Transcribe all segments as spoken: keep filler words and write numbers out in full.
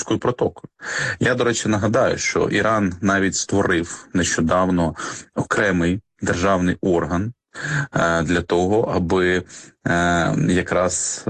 Кримською протокою. Я, до речі, нагадаю, що Іран навіть створив нещодавно окремий державний орган для того, аби якраз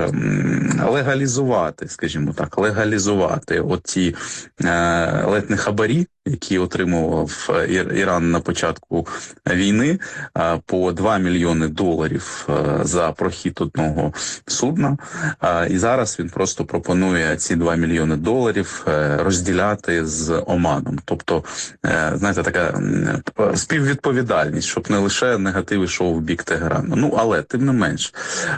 легалізувати, скажімо так, легалізувати оті ледь не хабарі, які отримував Іран на початку війни, по два мільйони доларів за прохід одного судна. І зараз він просто пропонує ці два мільйони доларів розділяти з Оманом. Тобто, знаєте, така співвідповідальність, щоб не лише негатив йшов в бік Тегерану. Ну, але, тим не менш,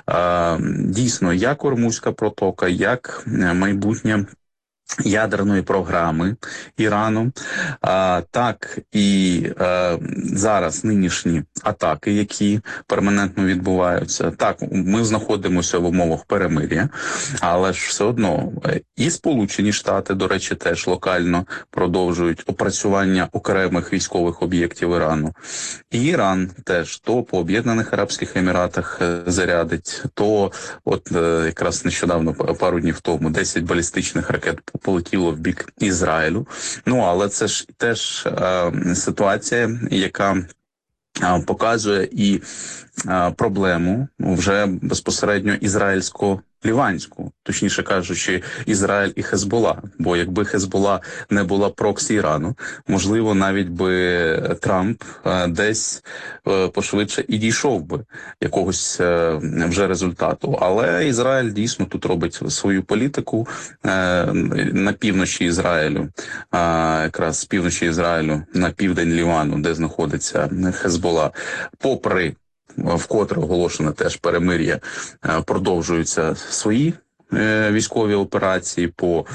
дійсно, як Ормузька протока, як майбутнє ядерної програми Ірану, а, так і а, зараз нинішні атаки, які перманентно відбуваються. Так, ми знаходимося в умовах перемир'я, але ж все одно і Сполучені Штати, до речі, теж локально продовжують опрацювання окремих військових об'єктів Ірану. І Іран теж то по Об'єднаних Арабських Еміратах зарядить, то от якраз нещодавно, пару днів тому, десять балістичних ракет полетіло в бік Ізраїлю. Ну, але це ж теж е, ситуація, яка е, показує і е, проблему вже безпосередньо ізраїльсько-ліванську, точніше кажучи, Ізраїль і Хезбола. Бо якби Хезбола не була проксі Ірану, можливо, навіть би Трамп е, десь е, пошвидше і дійшов би якогось е, вже результату. Але Ізраїль дійсно тут робить свою політику е, на півночі Ізраїлю, е, якраз з півночі Ізраїлю на південь Лівану, де знаходиться Хезбола, попри вкотре оголошене теж перемир'я, продовжуються свої військові операції по,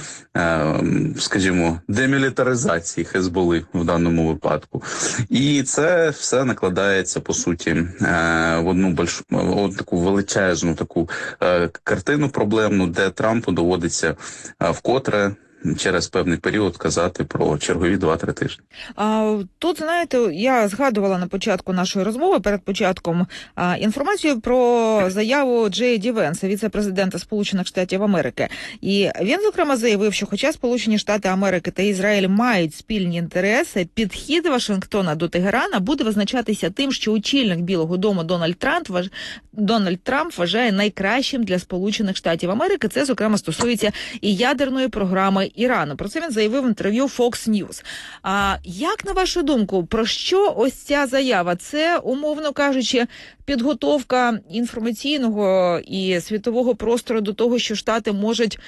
скажімо, демілітаризації Хезболи в даному випадку. І це все накладається, по суті, в одну більш, в таку величезну таку картину проблемну, де Трампу доводиться вкотре через певний період казати про чергові два-три тижні. А, тут, знаєте, я згадувала на початку нашої розмови, перед початком, а, інформацію про заяву Джей Ді Венса, віце-президента Сполучених Штатів Америки. І він, зокрема, заявив, що хоча Сполучені Штати Америки та Ізраїль мають спільні інтереси, підхід Вашингтона до Тегерана буде визначатися тим, що очільник Білого дому Дональд Трамп, важ... Дональд Трамп вважає найкращим для Сполучених Штатів Америки. Це, зокрема, стосується і ядерної програми Ірану. Про це він заявив в інтерв'ю Fox News. А як, на вашу думку, про що ось ця заява? Це, умовно кажучи, підготовка інформаційного і світового простору до того, що Штати можуть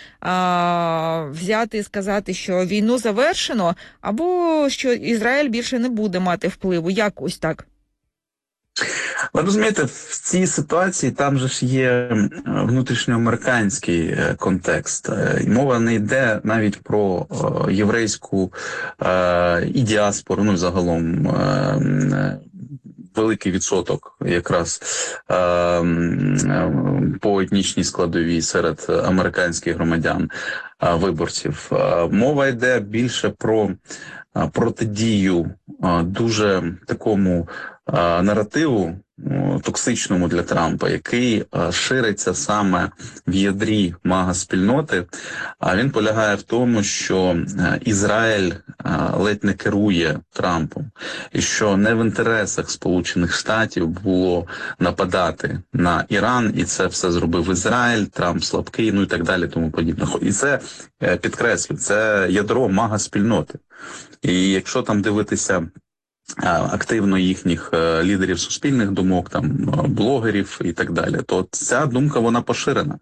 а, взяти і сказати, що війну завершено, або що Ізраїль більше не буде мати впливу? Як ось так? Ви розумієте, в цій ситуації там же ж є внутрішньоамериканський контекст. І мова не йде навіть про єврейську і діаспору, ну, загалом великий відсоток якраз по етнічній складовій серед американських громадян, виборців. Мова йде більше про протидію дуже такому наративу токсичному для Трампа, який шириться саме в ядрі мага-спільноти. А він полягає в тому, що Ізраїль ледь не керує Трампом, і що не в інтересах Сполучених Штатів було нападати на Іран, і це все зробив Ізраїль, Трамп слабкий, ну і так далі, тому подібне. І це, підкреслю, це ядро мага-спільноти. І якщо там дивитися активно їхніх лідерів суспільних думок, там блогерів і так далі, то ця думка, вона поширена.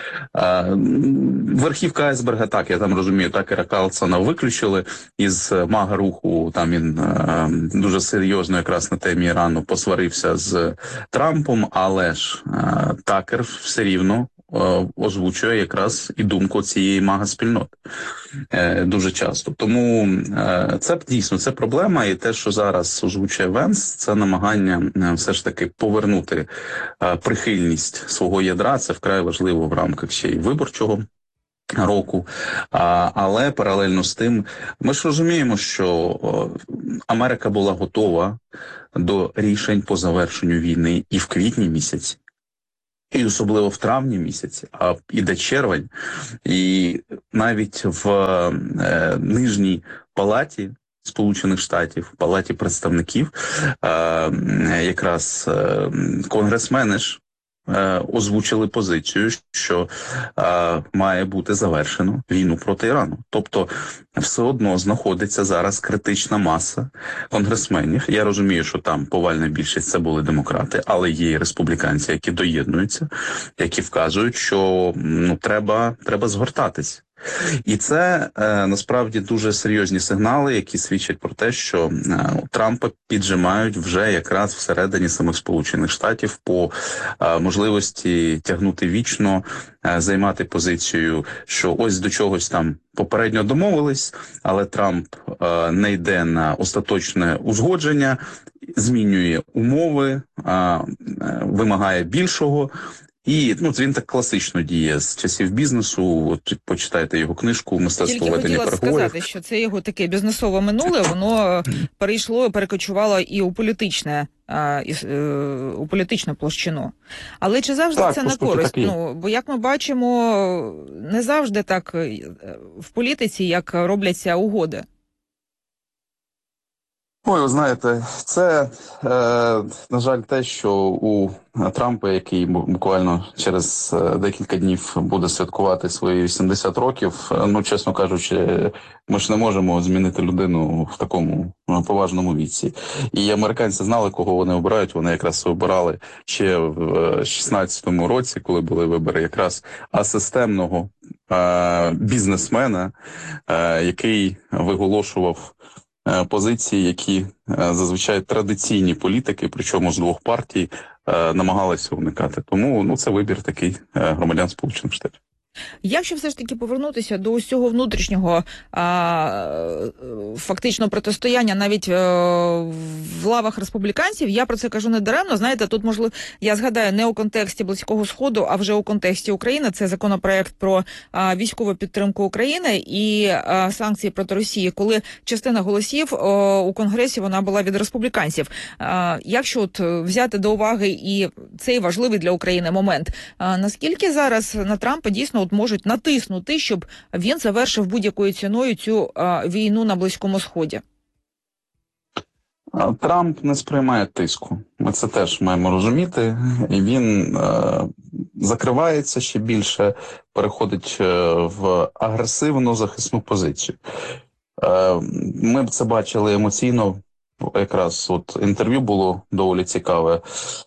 Верхівка айсберга, так, я там розумію, Такера Карлсона виключили із мага-руху, там він дуже серйозно якраз на темі Ірану посварився з Трампом, але ж Такер все рівно озвучує якраз і думку цієї мага-спільноти дуже часто. Тому це дійсно, це проблема, і те, що зараз озвучує Венс, це намагання все ж таки повернути прихильність свого ядра, це вкрай важливо в рамках ще й виборчого року. А, але паралельно з тим, ми ж розуміємо, що Америка була готова до рішень по завершенню війни і в квітні місяці. І особливо в травні місяці, а іде червень, і навіть в е, нижній палаті Сполучених Штатів, в палаті представників, е, якраз е, конгресмени ж е, озвучили позицію, що е, має бути завершено війну проти Ірану. Тобто все одно знаходиться зараз критична маса конгресменів. Я розумію, що там повальна більшість це були демократи, але є і республіканці, які доєднуються, які вказують, що ну треба, треба згортатись. І це е, насправді дуже серйозні сигнали, які свідчать про те, що е, Трампа піджимають вже якраз всередині самих Сполучених Штатів по е, можливості тягнути вічно, е, займати позицію, що ось до чогось там попередньо домовились, але Трамп е, не йде на остаточне узгодження, змінює умови, е, е, вимагає більшого. І ну він так класично діє з часів бізнесу. От почитайте його книжку «Мистецтво ведення переговорів». Тільки хотіла сказати, що це його таке бізнесове минуле, воно перейшло, перекочувало і у політичне, у політичну площину. Але чи завжди так, це на користь? Ну, бо як ми бачимо, не завжди так в політиці, як робляться угоди. Ой, ви знаєте, це, е, на жаль, те, що у Трампа, який буквально через декілька днів буде святкувати свої вісімдесят років, ну, чесно кажучи, ми ж не можемо змінити людину в такому поважному віці. І американці знали, кого вони обирають, вони якраз обирали ще в шістнадцятому році, коли були вибори, якраз асистемного е, бізнесмена, е, який виголошував позиції, які зазвичай традиційні політики, причому з двох партій, намагалися уникати. Тому ну це вибір такий громадян Сполучених Штатів. Якщо все ж таки повернутися до усього внутрішнього а, фактично протистояння навіть а, в лавах республіканців, я про це кажу не даремно. Знаєте, тут, можливо, я згадаю не у контексті Близького Сходу, а вже у контексті України. Це законопроект про а, військову підтримку України і а, санкції проти Росії, коли частина голосів а, у Конгресі вона була від республіканців. А, якщо от взяти до уваги і цей важливий для України момент, а, наскільки зараз на Трампа дійсно можуть натиснути, щоб він завершив будь-якою ціною цю а, війну на Близькому Сході? Трамп не сприймає тиску. Ми це теж маємо розуміти. І він е, закривається ще більше, переходить е, в агресивну захисну позицію. Е, ми б це бачили емоційно. Якраз от інтерв'ю було доволі цікаве.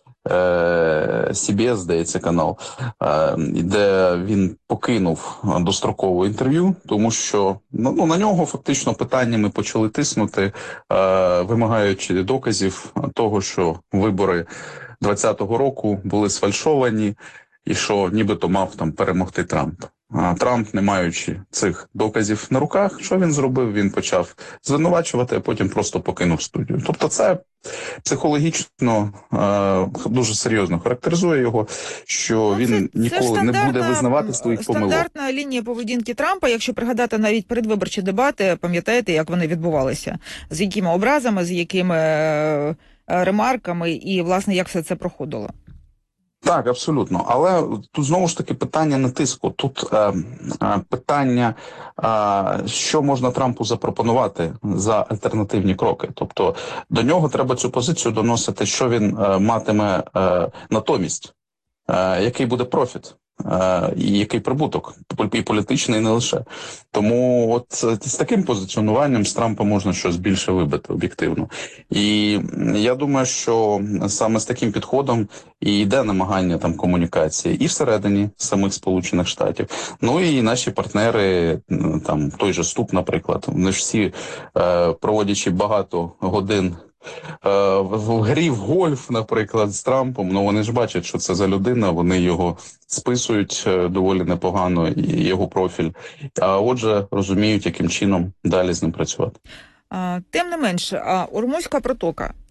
Сі бі ес, здається, канал, де він покинув дострокове інтерв'ю, тому що ну, на нього фактично питаннями почали тиснути, вимагаючи доказів того, що вибори двадцятого року були сфальшовані і що нібито мав там перемогти Трамп. А Трамп, не маючи цих доказів на руках, що він зробив? Він почав звинувачувати, а потім просто покинув студію. Тобто це психологічно е, дуже серйозно характеризує його, що ну, він це, ніколи це не буде визнавати своїх помилок. Стандартна лінія поведінки Трампа, якщо пригадати навіть передвиборчі дебати, пам'ятаєте, як вони відбувалися? З якими образами, з якими е, ремарками і, власне, як все це проходило? Так, абсолютно. Але тут знову ж таки питання не тиску. Тут е, е, питання, е, що можна Трампу запропонувати за альтернативні кроки. Тобто до нього треба цю позицію доносити, що він е, матиме е, натомість, е, який буде профіт. І який прибуток, і політичний, і не лише. Тому от з таким позиціонуванням з Трампа можна щось більше вибити об'єктивно. І я думаю, що саме з таким підходом і йде намагання там комунікації і всередині самих Сполучених Штатів. Ну і наші партнери, там той же Ступ, наприклад, вони ж всі, проводячи багато годин в грі в гольф, наприклад, з Трампом, ну вони ж бачать, що це за людина, вони його списують доволі непогано, і його профіль, а отже розуміють, яким чином далі з ним працювати. Тим не менш, Ормузька протока,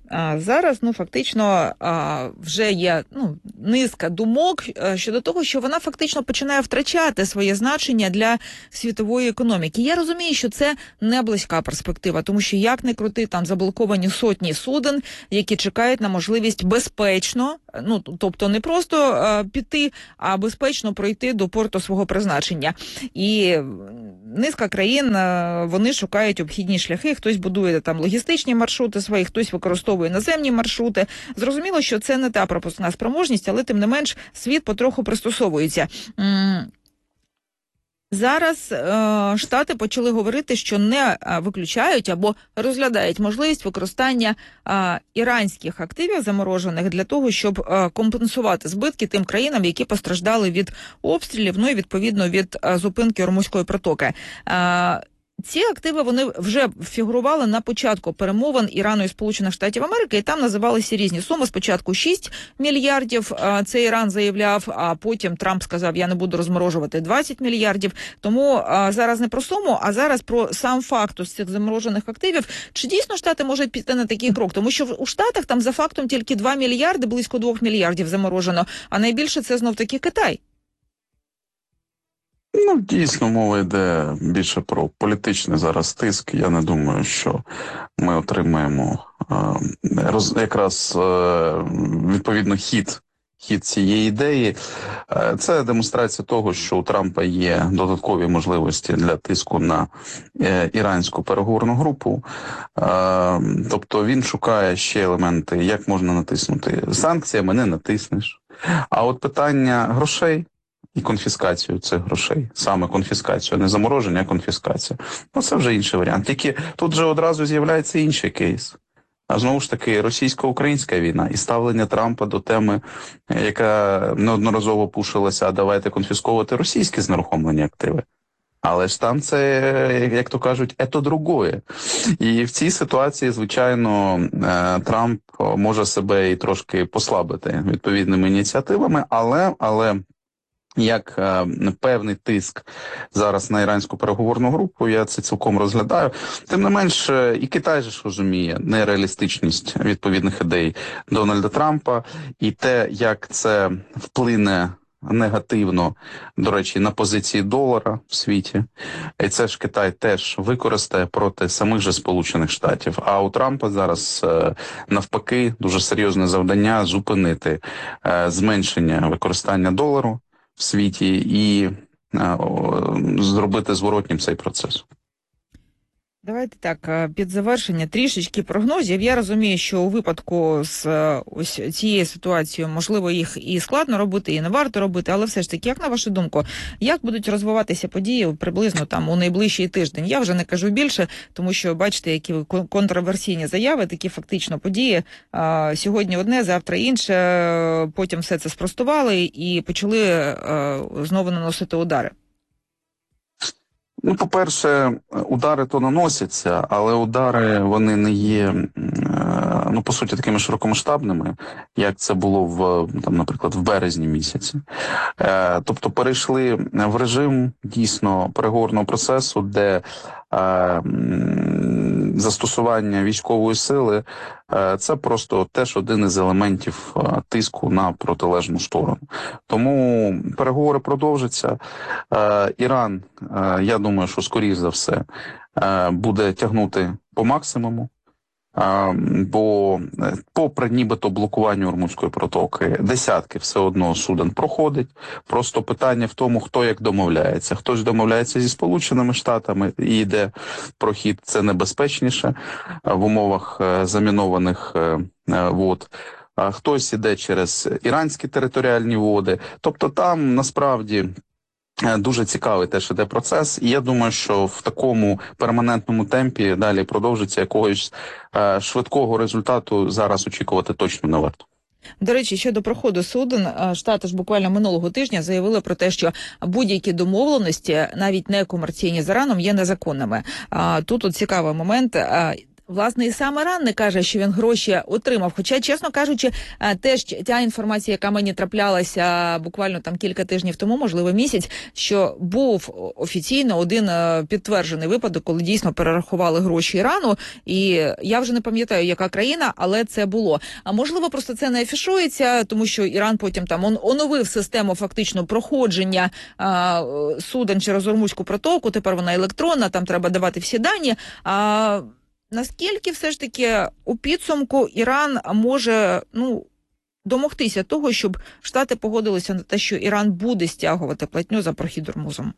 а, зараз, ну, фактично, а, вже є, ну, низка думок а, щодо того, що вона фактично починає втрачати своє значення для світової економіки. Я розумію, що це не близька перспектива, тому що, як не крути, там заблоковані сотні суден, які чекають на можливість безпечно, ну, тобто не просто а, піти, а безпечно пройти до порту свого призначення. І низка країн, а, вони шукають обхідні шляхи, хтось будує там логістичні маршрути свої, хтось використовує наземні маршрути. Зрозуміло, що це не та пропускна спроможність, але тим не менш світ потроху пристосовується. Зараз е, Штати почали говорити, що не виключають або розглядають можливість використання е, іранських активів заморожених для того, щоб е, компенсувати збитки тим країнам, які постраждали від обстрілів, ну і відповідно від е, зупинки Ормузької протоки. Е, Ці активи, вони вже фігурували на початку перемовин Ірану і Сполучених Штатів Америки, і там називалися різні суми. Спочатку шість мільярдів, це Іран заявляв, а потім Трамп сказав, я не буду розморожувати двадцять мільярдів. Тому зараз не про суму, а зараз про сам факт з цих заморожених активів. Чи дійсно Штати можуть піти на такий крок? Тому що у Штатах там за фактом тільки два мільярди, близько двох мільярдів заморожено, а найбільше це знов-таки Китай. Ну, дійсно, мова йде більше про політичний зараз тиск. Я не думаю, що ми отримаємо е, роз, якраз е, відповідно хід, хід цієї ідеї. Е, це демонстрація того, що у Трампа є додаткові можливості для тиску на е, іранську переговорну групу. Е, тобто він шукає ще елементи, як можна натиснути. Санкціями не натиснеш. А от питання грошей і конфіскацію цих грошей. Саме конфіскацію, не замороження, а конфіскація. Ну, це вже інший варіант. Тільки тут же одразу з'являється інший кейс. А знову ж таки, російсько-українська війна і ставлення Трампа до теми, яка неодноразово пушилася, а давайте конфісковувати російські знерухомлені активи. Але ж там це, як то кажуть, ето другое. І в цій ситуації, звичайно, Трамп може себе і трошки послабити відповідними ініціативами, але, але як е, певний тиск зараз на іранську переговорну групу, я це цілком розглядаю. Тим не менш, і Китай же ж розуміє нереалістичність відповідних ідей Дональда Трампа і те, як це вплине негативно, до речі, на позиції долара в світі. І це ж Китай теж використає проти самих же Сполучених Штатів. А у Трампа зараз е, навпаки дуже серйозне завдання зупинити е, зменшення використання долару в світі і а, о, зробити зворотнім цей процес. Давайте так, під завершення трішечки прогнозів. Я розумію, що у випадку з ось цією ситуацією, можливо, їх і складно робити, і не варто робити, але все ж таки, як на вашу думку, як будуть розвиватися події приблизно там у найближчий тиждень? Я вже не кажу більше, тому що, бачите, які контроверсійні заяви, такі фактично події. А, сьогодні одне, завтра інше, потім все це спростували і почали а, знову наносити удари. Ну, по-перше, удари то наносяться, але удари, вони не є, ну, по суті, такими широкомасштабними, як це було, в, там, наприклад, в березні місяці. Тобто перейшли в режим, дійсно, переговорного процесу, де застосування військової сили – це просто теж один із елементів тиску на протилежну сторону. Тому переговори продовжаться. Іран, я думаю, що скоріш за все буде тягнути по максимуму. Бо попри нібито блокування Ормузької протоки, десятки все одно суден проходить. Просто питання в тому, хто як домовляється. Хтось домовляється зі Сполученими Штатами і йде прохід, це небезпечніше в умовах замінованих вод. А хтось іде через іранські територіальні води. Тобто там насправді дуже цікавий теж іде процес, і я думаю, що в такому перманентному темпі далі продовжиться, якогось е, швидкого результату зараз очікувати точно не варто. До речі, щодо проходу суден, Штати ж буквально минулого тижня заявили про те, що будь-які домовленості, навіть не комерційні з Іраном, є незаконними. Тут от цікавий момент. Власне, і сам Іран не каже, що він гроші отримав. Хоча, чесно кажучи, теж ця інформація, яка мені траплялася буквально там кілька тижнів тому, можливо місяць, що був офіційно один підтверджений випадок, коли дійсно перерахували гроші Ірану. І я вже не пам'ятаю, яка країна, але це було. А можливо, просто це не афішується, тому що Іран потім там он, оновив систему фактично проходження а, суден через Ормузьку протоку. Тепер вона електронна, там треба давати всі дані. А наскільки все ж таки у підсумку Іран може, ну, домогтися того, щоб Штати погодилися на те, що Іран буде стягувати платню за прохід Ормузом?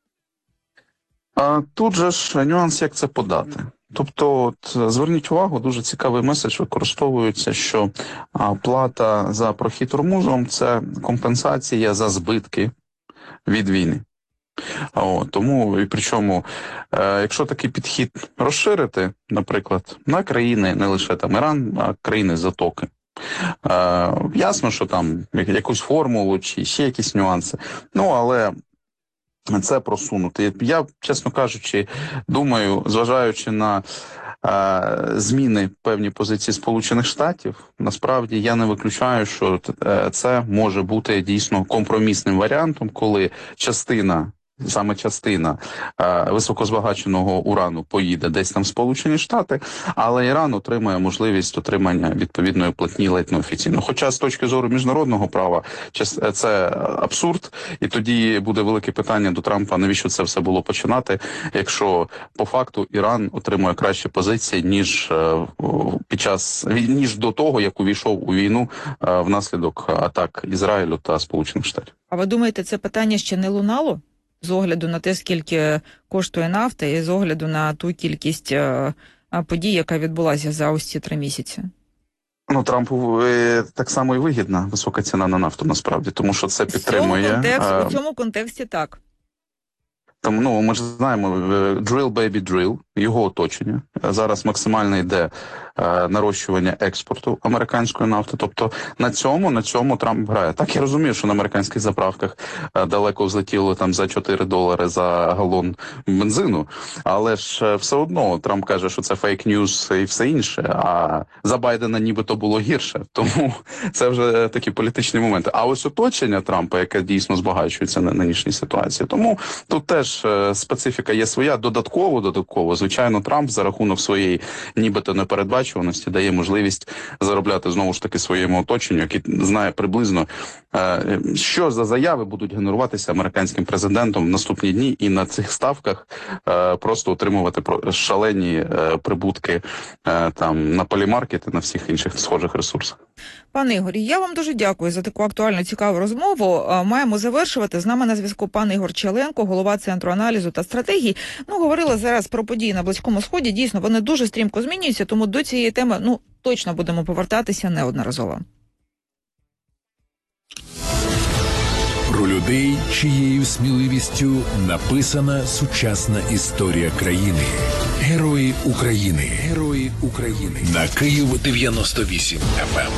А тут же ж нюанс, як це подати. Тобто, от, зверніть увагу, дуже цікавий меседж використовується, що а, плата за прохід Ормузом – це компенсація за збитки від війни. О, тому, і причому, е, якщо такий підхід розширити, наприклад, на країни, не лише там Іран, а країни Затоки, е, ясно, що там якусь формулу чи ще якісь нюанси, ну, але це просунути. Я, чесно кажучи, думаю, зважаючи на е, зміни певні позиції Сполучених Штатів, насправді я не виключаю, що е, це може бути дійсно компромісним варіантом, коли частина Саме частина е, високозбагаченого урану поїде десь там в Сполучені Штати, але Іран отримає можливість отримання відповідної платні ледь неофіційно. Хоча з точки зору міжнародного права це абсурд, і тоді буде велике питання до Трампа, навіщо це все було починати, якщо по факту Іран отримує кращі позиції, ніж е, під час ніж до того, як увійшов у війну е, внаслідок атак Ізраїлю та Сполучених Штатів. А ви думаєте, це питання ще не лунало? З огляду на те, скільки коштує нафта, і з огляду на ту кількість е, подій, яка відбулася за ось ці три місяці? Ну, Трампу е, так само і вигідна висока ціна на нафту, насправді, тому що це підтримує. В цьому контексті, е, у цьому контексті так. Тому, ну, ми ж знаємо, drill, baby, drill, його оточення. Зараз максимально йде е, нарощування експорту американської нафти. Тобто на цьому, на цьому Трамп грає. Так, я розумію, що на американських заправках е, далеко взлетіло там за чотири долари за галон бензину, але ж е, все одно Трамп каже, що це фейк-ньюс і все інше, а за Байдена нібито було гірше. Тому це вже такі політичні моменти. А ось оточення Трампа, яке дійсно збагачується на нинішній ситуації. Тому тут теж специфіка є своя. Додатково, додатково, звичайно, Трамп за рахунок своєї нібито непередбачуваності дає можливість заробляти знову ж таки своєму оточенню, який знає приблизно, що за заяви будуть генеруватися американським президентом в наступні дні, і на цих ставках просто отримувати шалені прибутки там на полімаркети, на всіх інших схожих ресурсах. Пане Ігорі, я вам дуже дякую за таку актуальну, цікаву розмову. Маємо завершувати. З нами на зв'язку пан Ігор Челенко, голова Центру аналізу та стратегій. Ну, говорили зараз про події на Близькому Сході. Дійсно, вони дуже стрімко змінюються, тому до цієї теми, ну, точно будемо повертатися неодноразово. Про людей, чиєю сміливістю написана сучасна історія країни. Герої України. Герої України. На Київ дев'яносто вісім еф ем.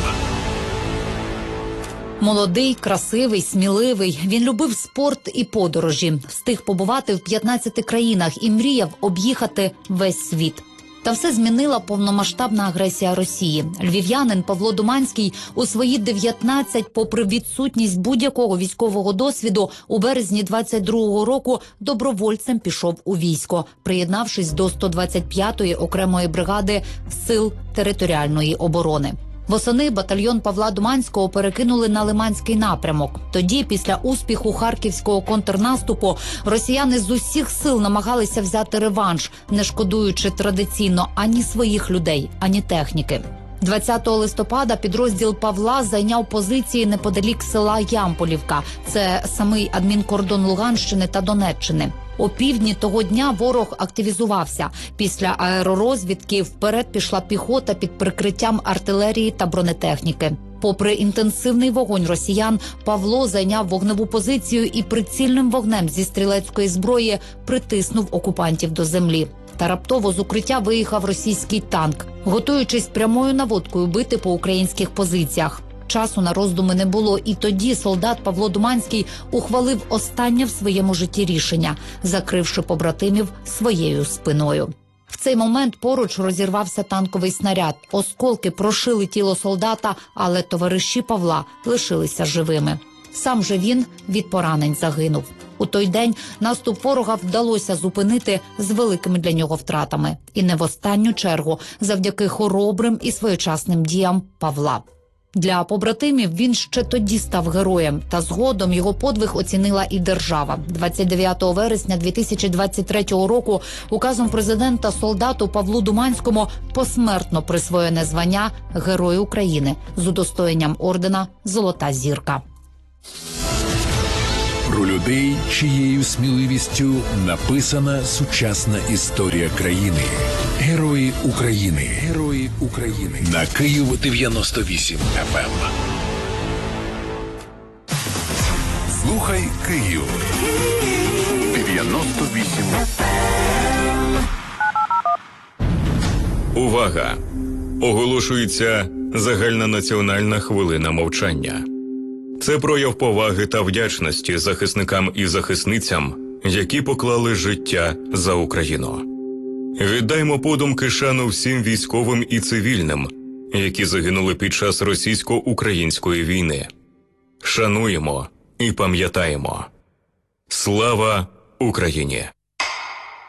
Молодий, красивий, сміливий. Він любив спорт і подорожі. Встиг побувати в п'ятнадцяти країнах і мріяв об'їхати весь світ. Та все змінила повномасштабна агресія Росії. Львів'янин Павло Думанський у свої дев'ятнадцять, попри відсутність будь-якого військового досвіду, у березні двадцять другого року добровольцем пішов у військо, приєднавшись до сто двадцять п'ятої окремої бригади Сил територіальної оборони. Восени батальйон Павла Думанського перекинули на Лиманський напрямок. Тоді, після успіху харківського контрнаступу, росіяни з усіх сил намагалися взяти реванш, не шкодуючи традиційно ані своїх людей, ані техніки. двадцятого листопада підрозділ Павла зайняв позиції неподалік села Ямполівка. Це самий адмінкордон Луганщини та Донеччини. О півдні того дня ворог активізувався. Після аеророзвідки вперед пішла піхота під прикриттям артилерії та бронетехніки. Попри інтенсивний вогонь росіян, Павло зайняв вогневу позицію і прицільним вогнем зі стрілецької зброї притиснув окупантів до землі. Та раптово з укриття виїхав російський танк, готуючись прямою наводкою бити по українських позиціях. Часу на роздуми не було, і тоді солдат Павло Думанський ухвалив останнє в своєму житті рішення, закривши побратимів своєю спиною. В цей момент поруч розірвався танковий снаряд. Осколки прошили тіло солдата, але товариші Павла лишилися живими. Сам же він від поранень загинув. У той день наступ ворога вдалося зупинити з великими для нього втратами. І не в останню чергу завдяки хоробрим і своєчасним діям Павла. Для побратимів він ще тоді став героєм, та згодом його подвиг оцінила і держава. двадцять дев'ятого вересня дві тисячі двадцять третього року указом президента солдату Павлу Думанському посмертно присвоєне звання Герой України з удостоєнням ордена «Золота зірка». Про людей, чиєю сміливістю написана сучасна історія країни. Герої України. Герої України. На Київ дев'яносто вісім еф ем. Слухай Київ. дев'яносто вісім еф ем. Увага! Оголошується загальнонаціональна хвилина мовчання. Це прояв поваги та вдячності захисникам і захисницям, які поклали життя за Україну. Віддаймо подумки шану всім військовим і цивільним, які загинули під час російсько-української війни. Шануємо і пам'ятаємо. Слава Україні!